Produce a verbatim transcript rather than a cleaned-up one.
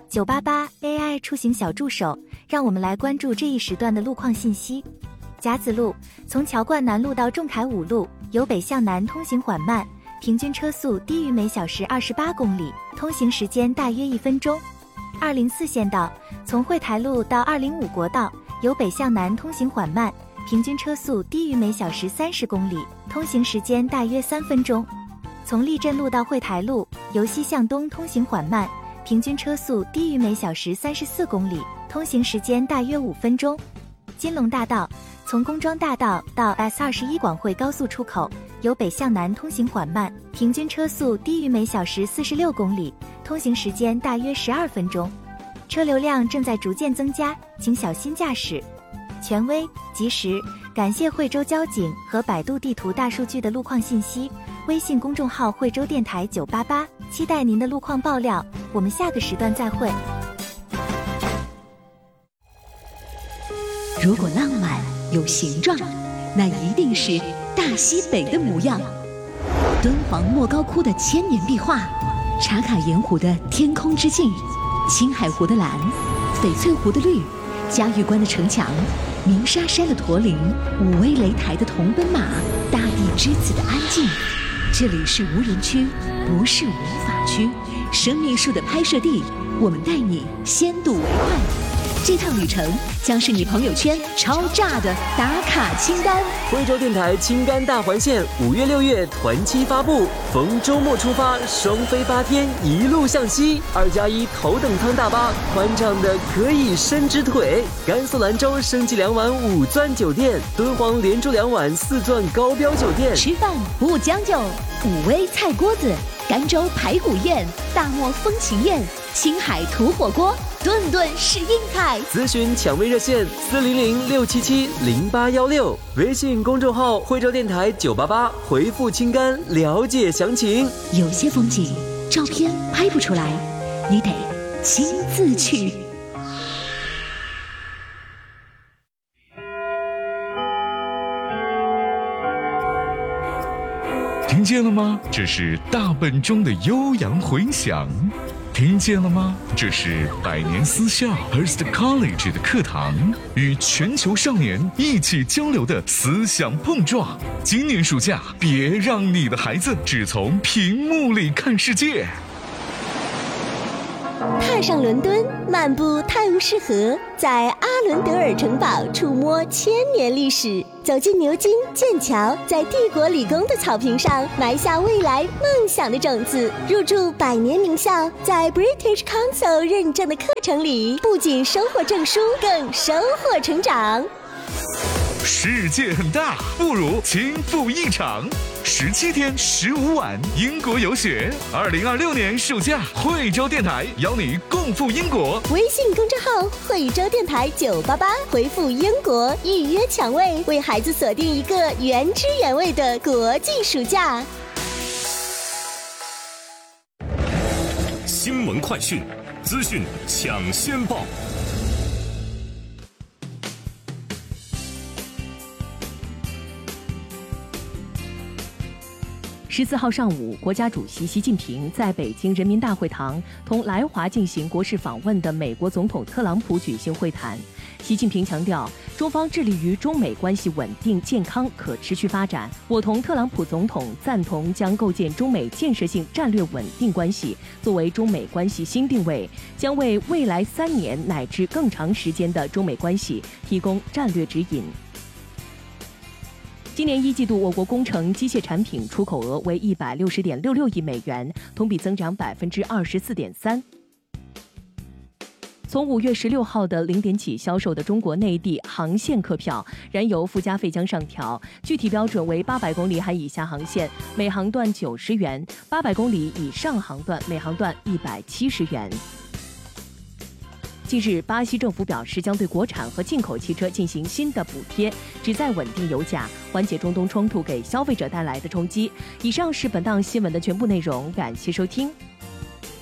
九八八 A I 出行小助手，让我们来关注这一时段的路况信息。甲子路从桥冠南路到仲恺五路，由北向南通行缓慢，平均车速低于每小时二十八公里，通行时间大约一分钟。二零四线道从惠台路到二零五国道，由北向南通行缓慢，平均车速低于每小时三十公里，通行时间大约三分钟。从立镇路到惠台路，由西向东通行缓慢，平均车速低于每小时三十四公里，通行时间大约五分钟。金龙大道从工庄大道到 S 二十一 广汇高速出口，由北向南通行缓慢，平均车速低于每小时四十六公里，通行时间大约十二分钟。车流量正在逐渐增加，请小心驾驶。权威、及时，感谢惠州交警和百度地图大数据的路况信息。微信公众号惠州电台九八八，期待您的路况爆料。我们下个时段再会。 如果浪漫有形状，那一定是大西北的模样。敦煌莫高窟的千年壁画，茶卡盐湖的天空之镜，青海湖的蓝，翡翠湖的绿，嘉峪关的城墙，鸣沙山的驼铃，武威擂台的铜奔马，大地之子的安静。这里是无人区，不是无法区，生命树的拍摄地，我们带你先睹为快。这趟旅程将是你朋友圈超炸的打卡清单。 惠州电台青甘大环线五月六月团期发布，逢周末出发，双飞八天，一路向西。二加一头等舱大巴，宽敞的可以伸直腿。甘肃兰州升级两晚五钻酒店，敦煌连住两晚四钻高标酒店。 吃饭不将就，武威菜锅子，甘州排骨宴，大漠风情宴，青海土火锅，顿顿是硬菜。 咨询抢位热线四零零六七七零八幺六，微信公众号惠州电台九八八，回复青甘了解详情。 有些风景照片拍不出来，你得亲自去。 听见了吗？这是大本钟的悠扬回响。听见了吗？这是百年私校 Hearst College 的课堂，与全球少年一起交流的思想碰撞。今年暑假，别让你的孩子只从屏幕里看世界。 踏上伦敦，漫步泰晤士河，在阿伦德尔城堡触摸千年历史，走进牛津、剑桥，在帝国理工的草坪上埋下未来梦想的种子，入驻百年名校，在 British Council 认证的课程里，不仅收获证书，更收获成长。 世界很大，不如轻赴一场。十七天十五晚英国游学，二零二六年暑假，惠州电台邀你共赴英国。 微信公众号惠州电台九八八，回复英国预约抢位，为孩子锁定一个原汁原味的国际暑假。 新闻快讯，资讯抢先报。 十四号上午，国家主席习近平在北京人民大会堂同来华进行国事访问的美国总统特朗普举行会谈。习近平强调，中方致力于中美关系稳定、健康、可持续发展。我同特朗普总统赞同将构建中美建设性战略稳定关系作为中美关系新定位，将为未来三年乃至更长时间的中美关系提供战略指引。今年一季度，我国工程机械产品出口额为一百六十点六六亿美元，同比增长百分之二十四点三。从五月十六号的零点起销售的中国内地航线客票，燃油附加费将上调，具体标准为八百公里含以下航线每航段九十元，八百公里以上航段每航段一百七十元。近日，巴西政府表示将对国产和进口汽车进行新的补贴，旨在稳定油价，缓解中东冲突给消费者带来的冲击。以上是本档新闻的全部内容，感谢收听。